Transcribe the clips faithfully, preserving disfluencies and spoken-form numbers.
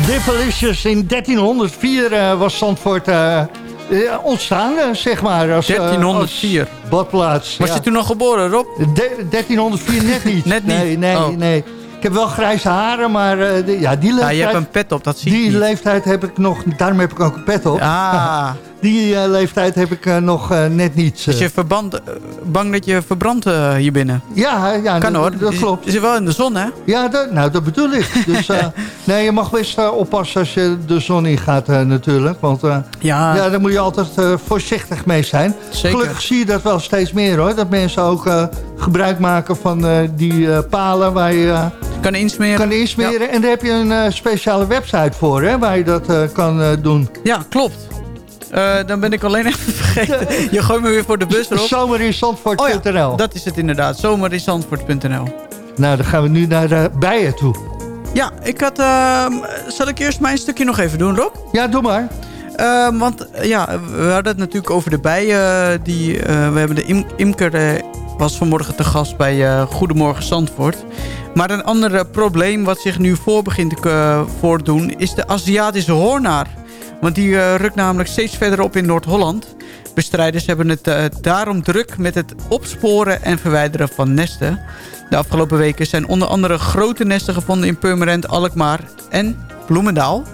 Devalicious in dertienhonderdvier uh, was Zandvoort uh, uh, ontstaan, uh, zeg maar. Als, uh, dertienhonderdvier? Als badplaats. Was ja. je toen nog geboren, Rob? De, dertienhonderdvier net niet. Net niet? Nee, nee, oh. nee. Ik heb wel grijze haren, maar uh, de, ja, die leeftijd... Ja, je hebt een pet op, dat zie Die ik niet. leeftijd heb ik nog... Daarom heb ik ook een pet op. Ah. Die uh, leeftijd heb ik uh, nog uh, net niet. Uh. Is je verband, uh, bang dat je verbrandt uh, hier binnen? Ja, ja kan hoor. Dat, dat klopt. Je zit wel in de zon, hè? Ja, dat, nou, dat bedoel ik. Dus uh, nee, je mag best uh, oppassen als je de zon in gaat uh, natuurlijk. Want uh, ja. ja, daar moet je altijd uh, voorzichtig mee zijn. Zeker. Gelukkig zie je dat wel steeds meer hoor. Dat mensen ook uh, gebruik maken van uh, die uh, palen waar je... Uh, kan insmeren. Kan insmeren. Ja. En daar heb je een uh, speciale website voor, hè, waar je dat uh, kan uh, doen. Ja, klopt. Uh, dan ben ik alleen even vergeten. Je gooit me weer voor de bus, Rob. Zomerinzandvoort punt n l. Oh ja, dat is het inderdaad. Zomerinzandvoort punt n l. Nou, dan gaan we nu naar uh, bijen toe. Ja, ik had... Uh, zal ik eerst mijn stukje nog even doen, Rob? Ja, doe maar. Uh, want ja, we hadden het natuurlijk over de bijen. Die, uh, we hebben de im imker... Uh, was vanmorgen te gast bij uh, Goedemorgen Zandvoort. Maar een ander uh, probleem wat zich nu voor begint te uh, voordoen... is de Aziatische hoornaar. Want die uh, rukt namelijk steeds verder op in Noord-Holland. Bestrijders hebben het uh, daarom druk met het opsporen en verwijderen van nesten. De afgelopen weken zijn onder andere grote nesten gevonden in Purmerend, Alkmaar en Bloemendaal.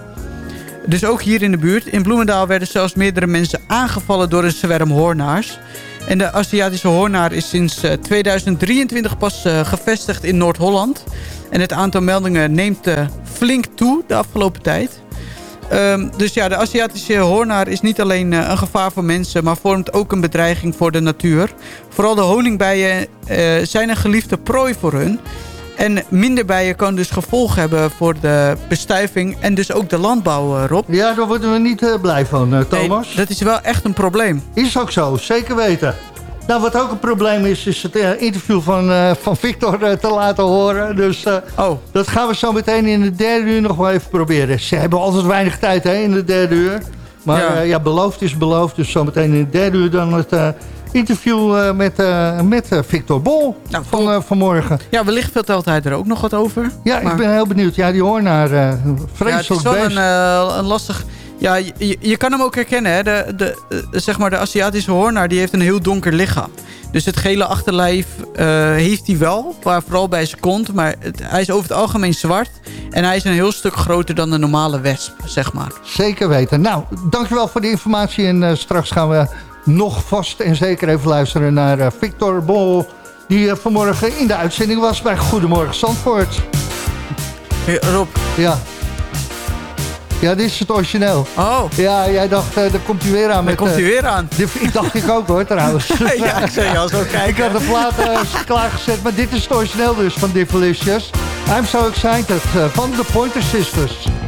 Dus ook hier in de buurt. In Bloemendaal werden zelfs meerdere mensen aangevallen door een zwerm hoornaars. En de Aziatische hoornaar is sinds uh, tweeduizend drieëntwintig pas uh, gevestigd in Noord-Holland. En het aantal meldingen neemt uh, flink toe de afgelopen tijd. Um, dus ja, de Aziatische hoornaar is niet alleen uh, een gevaar voor mensen... maar vormt ook een bedreiging voor de natuur. Vooral de honingbijen uh, zijn een geliefde prooi voor hun. En minder bijen kan dus gevolgen hebben voor de bestuiving... en dus ook de landbouw, uh, Rob. Ja, daar worden we niet uh, blij van, uh, Thomas. Nee, dat is wel echt een probleem. Is ook zo, zeker weten. Nou, wat ook een probleem is, is het uh, interview van, uh, van Victor uh, te laten horen. Dus uh, oh. dat gaan we zo meteen in de derde uur nog wel even proberen. Ze hebben altijd weinig tijd hè, in de derde uur. Maar ja, uh, ja beloofd is beloofd. Dus zo meteen in de derde uur dan het uh, interview uh, met, uh, met uh, Victor Bol nou, van uh, vanmorgen. Ja, wellicht vertelt hij er ook nog wat over. Ja, maar... ik ben heel benieuwd. Ja, die hoornaar, uh, vreselijk ja, het is wel een, uh, een lastig... Ja, je, je kan hem ook herkennen. Hè? De, de, de, zeg maar de Aziatische hoornaar die heeft een heel donker lichaam. Dus het gele achterlijf uh, heeft hij wel, waar vooral bij zijn kont. Maar het, hij is over het algemeen zwart. En hij is een heel stuk groter dan de normale wesp, zeg maar. Zeker weten. Nou, dankjewel voor de informatie. En uh, straks gaan we nog vast en zeker even luisteren naar uh, Victor Bol... die uh, vanmorgen in de uitzending was bij Goedemorgen Zandvoort. Hey, Rob. Ja. Ja, dit is het origineel. Oh. Ja, jij dacht, uh, daar komt hij weer aan. Daar met, komt hij weer aan. Uh, ik dacht ik ook hoor, trouwens. Ja, ik zei je al zo kijken. Ik had de plaat uh, klaargezet, maar dit is het origineel dus van Devalicious. I'm so excited uh, van de Pointer Sisters.